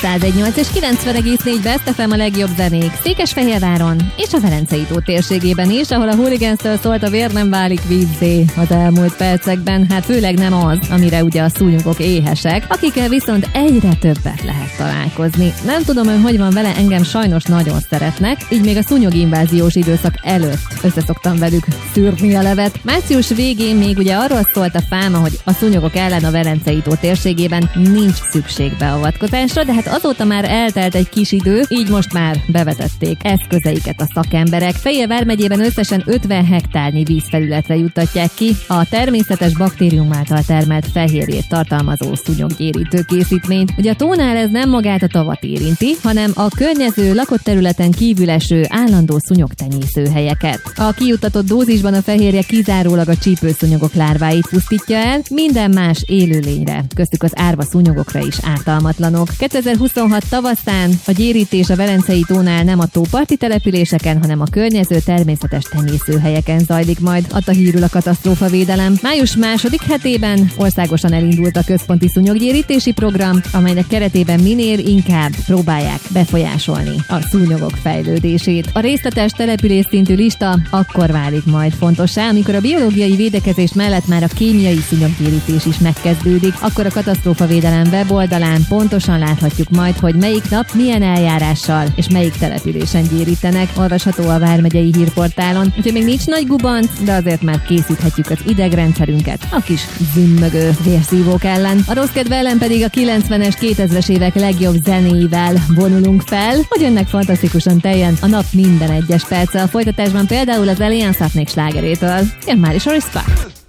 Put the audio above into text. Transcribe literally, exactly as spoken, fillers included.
száz egy nyolc és kilencven egész négy Best ef em a legjobb zenék Székesfehérváron és a Velencei-tó térségében is, ahol a Hooligans-től szólt a Vér nem válik vízzé az elmúlt percekben, hát főleg nem az, amire ugye a szúnyogok éhesek, akikkel viszont egyre többet lehet találkozni. Nem tudom, hogy hogy van vele, engem sajnos nagyon szeretnek, így még a szúnyoginváziós időszak előtt összeszoktam velük szűrni a levet. Március végén még ugye arról szólt a fáma, hogy a szúnyogok ellen a Velencei-tó térségében nincs szükség beavatkozásra, de hát azóta már eltelt egy kis idő, így most már bevetették eszközeiket a szakemberek. Fejér vármegyében összesen ötven hektárnyi vízfelületre juttatják ki a természetes baktérium által termelt fehérjét tartalmazó szúnyoggyérítő készítményt. Ugye a tónál ez nem magát a tavat érinti, hanem a környező lakott területen kívül eső állandó szúnyogtenyészőhelyeket. A kijuttatott dózisban a fehérje kizárólag a csípőszúnyogok lárváit pusztítja el, minden más élőlényre, köztük az árva szúnyogokra is ártalmatlanok. kétezer-huszonhat tavaszán a gyérítés a Velencei-tónál nem a tóparti településeken, hanem a környező természetes tenyészőhelyeken zajlik majd, adta hírül a katasztrófavédelem. Május második hetében országosan elindult a központi szúnyoggyérítési program, amelynek keretében minél inkább próbálják befolyásolni a szúnyogok fejlődését. A részletes település szintű lista akkor válik majd fontossá, amikor a biológiai védekezés mellett már a kémiai szúnyoggyérítés is megkezdődik, akkor a katasztrófavédelem weboldalán pontosan láthatjuk majd, hogy melyik nap milyen eljárással és melyik településen gyérítenek, olvasható a Vármegyei hírportálon. Úgyhogy még nincs nagy gubanc, de azért már készíthetjük az idegrendszerünket a kis zümmögő vérszívók ellen. A rossz kedve ellen pedig a kilencvenes, kétezres évek legjobb zenéivel vonulunk fel, hogy önnek fantasztikusan teljen a nap minden egyes perce. A folytatásban például az Alien Satnik slágerétől. Jön már is a Respect!